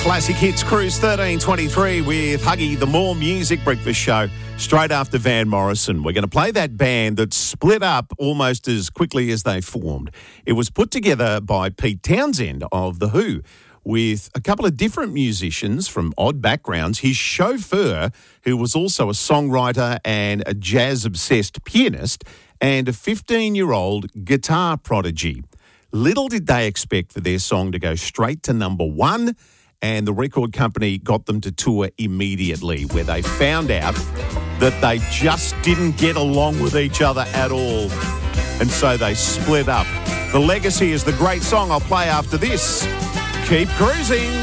Classic Hits Cruise 1323 with Huggy, the More Music Breakfast Show, straight after Van Morrison. We're going to play that band that split up almost as quickly as they formed. It was put together by Pete Townsend of The Who with a couple of different musicians from odd backgrounds. His chauffeur, who was also a songwriter and a jazz-obsessed pianist, and a 15-year-old guitar prodigy. Little did they expect for their song to go straight to number one, and the record company got them to tour immediately, where they found out that they just didn't get along with each other at all. And so they split up. The Legacy is the great song I'll play after this. Keep cruising.